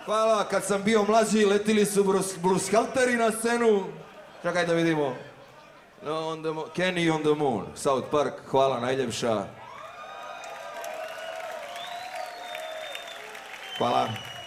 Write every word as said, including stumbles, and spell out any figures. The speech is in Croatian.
Hvala, kad sam bio mlađi letili su Bruskalteri na scenu. Čekaj da vidimo. On the Kenny on the Moon, South Park, hvala najljepša. Hvala.